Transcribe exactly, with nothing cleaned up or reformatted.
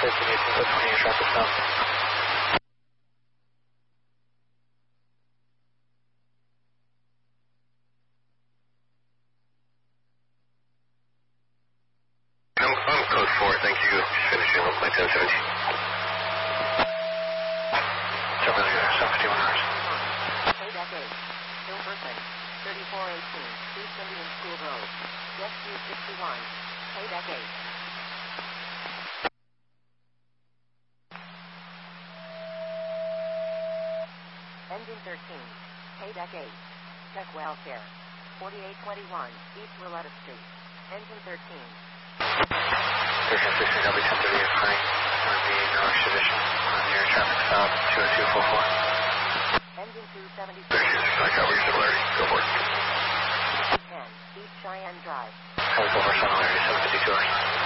continue to twenty traffic stop. I'm, I'm code four, thank you. Just finishing up my ten seventeen. Seven there, seventy-one hours. Hey, deck eight. Hilberton, thirty-four eighteen, East Indian School Road. Jet Q sixty-one. Hey, deck eight. Engine thirteen. Hey, deck eight. Check welfare. forty-eight twenty-one, East Willetta Street. Engine thirteen. thirteen sixteen W ten thirty-eight flying on the north position on your traffic stop two oh two four four. Engine two seventy-six. thirty-six, I cover your similarity. Go for it. ten, East Cheyenne Drive. Code four similarity seven fifty-two hours.